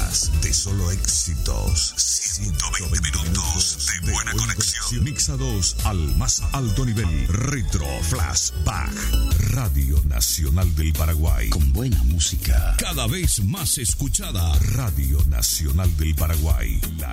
horas de solo éxitos. 120 minutos de buena conexión. Mixados al más alto nivel. Retro Flashback. Radio Nacional del Paraguay. Con buena música. Cada vez más escuchada. Radio Nacional del Paraguay.